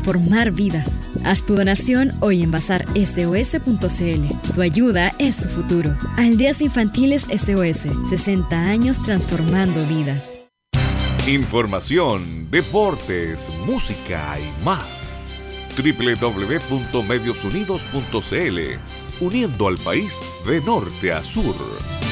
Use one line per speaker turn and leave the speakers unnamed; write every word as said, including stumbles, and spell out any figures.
transformar vidas. Haz tu donación hoy en bazar S O S punto C L. Tu ayuda es su futuro. Aldeas Infantiles S O S, sesenta años transformando vidas.
Información, deportes, música y más. doble u doble u doble u punto medios unidos punto c l, uniendo al país de norte a sur.